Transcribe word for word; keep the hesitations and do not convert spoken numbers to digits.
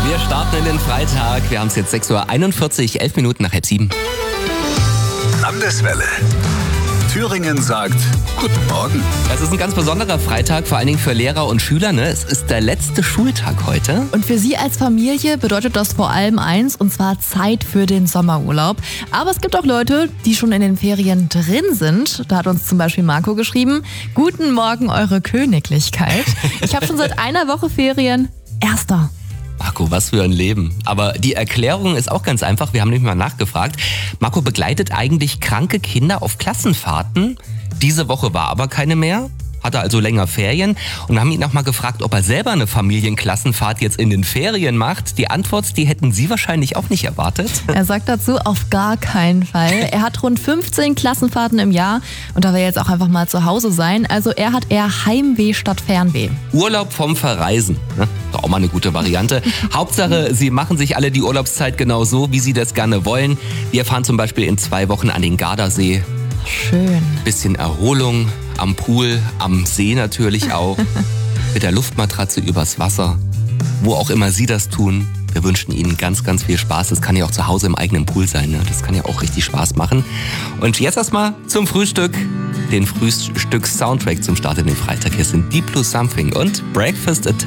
Wir starten in den Freitag. Wir haben es jetzt sechs Uhr einundvierzig, elf Minuten nach halb sieben. Landeswelle. Thüringen sagt Guten Morgen. Es ist ein ganz besonderer Freitag, vor allen Dingen für Lehrer und Schüler. Ne? Es ist der letzte Schultag heute. Und für Sie als Familie bedeutet das vor allem eins, und zwar Zeit für den Sommerurlaub. Aber es gibt auch Leute, die schon in den Ferien drin sind. Da hat uns zum Beispiel Marco geschrieben: Guten Morgen, Eure Königlichkeit. Ich habe schon seit einer Woche Ferien. Erster. Marco, was für ein Leben. Aber die Erklärung ist auch ganz einfach. Wir haben nämlich mal nachgefragt. Marco begleitet eigentlich kranke Kinder auf Klassenfahrten. Diese Woche war aber keine mehr. Hatte also länger Ferien und haben ihn auch mal gefragt, ob er selber eine Familienklassenfahrt jetzt in den Ferien macht. Die Antwort, die hätten Sie wahrscheinlich auch nicht erwartet. Er sagt dazu, auf gar keinen Fall. Er hat rund fünfzehn Klassenfahrten im Jahr und da will er jetzt auch einfach mal zu Hause sein. Also er hat eher Heimweh statt Fernweh. Urlaub vom Verreisen. Ne? Doch auch mal eine gute Variante. Hauptsache, Sie machen sich alle die Urlaubszeit genau so, wie Sie das gerne wollen. Wir fahren zum Beispiel in zwei Wochen an den Gardasee. Schön. Bisschen Erholung am Pool, am See natürlich auch. Mit der Luftmatratze übers Wasser. Wo auch immer Sie das tun. Wir wünschen Ihnen ganz, ganz viel Spaß. Das kann ja auch zu Hause im eigenen Pool sein. Ne? Das kann ja auch richtig Spaß machen. Und jetzt erstmal zum Frühstück. Den Frühstück-Soundtrack zum Start in den Freitag. Hier sind Deep Blue Something und Breakfast at